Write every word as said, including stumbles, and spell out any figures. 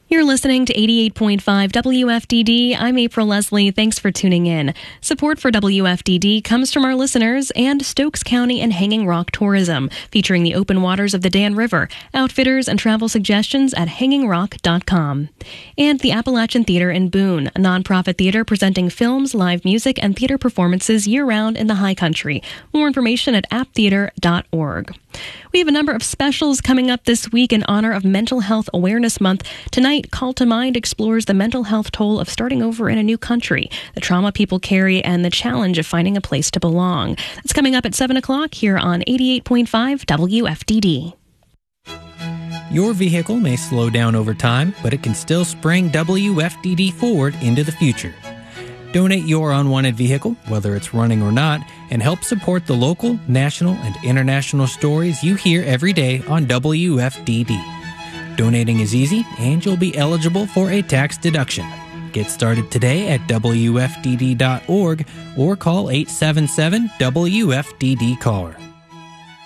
You're listening to eighty-eight point five W F D D. I'm April Leslie. Thanks for tuning in. Support for W F D D comes from our listeners and Stokes County and Hanging Rock Tourism, featuring the open waters of the Dan River. Outfitters and travel suggestions at hanging rock dot com. And the Appalachian Theater in Boone, a nonprofit theater presenting films, live music, and theater performances year-round in the High Country. More information at app theater dot org. We have a number of specials coming up this week in honor of Mental Health Awareness Month. Tonight, Call to Mind explores the mental health toll of starting over in a new country, the trauma people carry, and the challenge of finding a place to belong. That's coming up at seven o'clock here on eighty-eight point five W F D D. Your vehicle may slow down over time, but it can still spring W F D D forward into the future. Donate your unwanted vehicle, whether it's running or not, and help support the local, national, and international stories you hear every day on W F D D. Donating is easy, and you'll be eligible for a tax deduction. Get started today at W F D D dot org or call eight seven seven W F D D caller.